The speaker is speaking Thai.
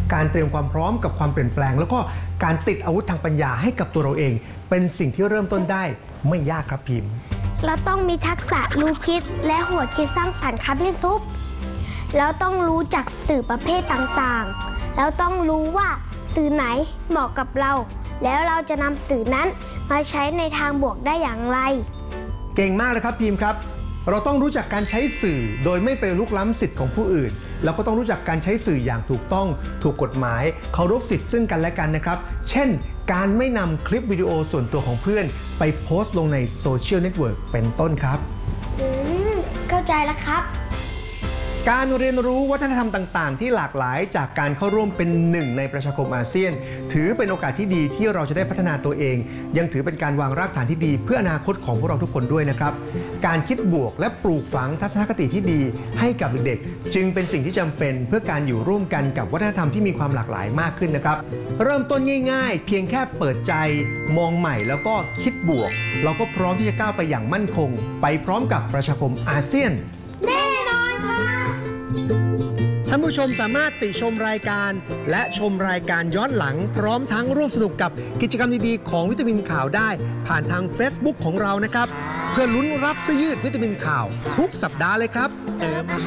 การเตรียมความพร้อมกับความเปลี่ยนแปลงแล้วก็การติดอาวุธทางปัญญาให้กับตัวเราเองเป็นสิ่งที่เริ่มต้นได้ไม่ยากครับพิมพ์เราต้องมีทักษะรู้คิดและหัวคิดสร้างสรรค์ครับพี่ซุปแล้วต้องรู้จักสื่อประเภทต่างๆแล้วต้องรู้ว่าสื่อไหนเหมาะกับเราแล้วเราจะนำสื่อนั้นมาใช้ในทางบวกได้อย่างไรเก่งมากเลยครับพิมพ์ครับเราต้องรู้จักการใช้สื่อโดยไม่ไปลุกล้ำสิทธิ์ของผู้อื่นแล้วก็ต้องรู้จักการใช้สื่ออย่างถูกต้องถูกกฎหมายเคารพสิทธิ์ซึ่งกันและกันนะครับเช่นการไม่นำคลิปวิดีโอส่วนตัวของเพื่อนไปโพสต์ลงในโซเชียลเน็ตเวิร์กเป็นต้นครับเข้าใจแล้วครับการเรียนรู้วัฒนธรรมต่างๆที่หลากหลายจากการเข้าร่วมเป็นหนึ่งในประชาคมอาเซียนถือเป็นโอกาสที่ดีที่เราจะได้พัฒนาตัวเองยังถือเป็นการวางรากฐานที่ดีเพื่ออนาคตของพวกเราทุกคนด้วยนะครับการคิดบวกและปลูกฝังทัศนคติที่ดีให้กับเด็กๆจึงเป็นสิ่งที่จำเป็นเพื่อการอยู่ร่วมกันกับวัฒนธรรมที่มีความหลากหลายมากขึ้นนะครับเริ่มต้นง่ายๆเพียงแค่เปิดใจมองใหม่แล้วก็คิดบวกเราก็พร้อมที่จะก้าวไปอย่างมั่นคงไปพร้อมกับประชาคมอาเซียนแน่นอนค่ะท่านผู้ชมสามารถติชมรายการและชมรายการย้อนหลังพร้อมทั้งร่วมสนุกกับกิจกรรมดีๆของวิตามินข่าวได้ผ่านทาง Facebook ของเรานะครับเพื่อลุ้นรับเสื้อยืดวิตามินข่าวทุกสัปดาห์เลยครับ